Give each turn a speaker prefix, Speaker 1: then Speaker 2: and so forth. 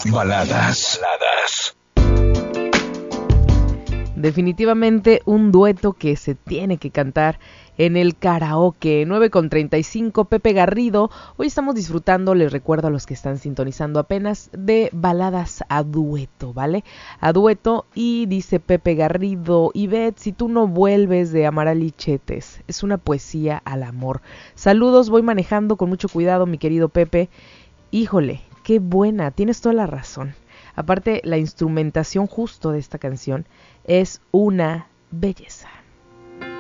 Speaker 1: Baladas.
Speaker 2: Definitivamente un dueto que se tiene que cantar en el karaoke. 9:35, Pepe Garrido. Hoy estamos disfrutando, les recuerdo a los que están sintonizando apenas, de baladas a dueto, ¿vale? A dueto, y dice Pepe Garrido: Ivette, si tú no vuelves, de Amaral Chetes. Es una poesía al amor. Saludos, voy manejando con mucho cuidado, mi querido Pepe. Híjole, qué buena, tienes toda la razón. Aparte, la instrumentación justo de esta canción es una belleza.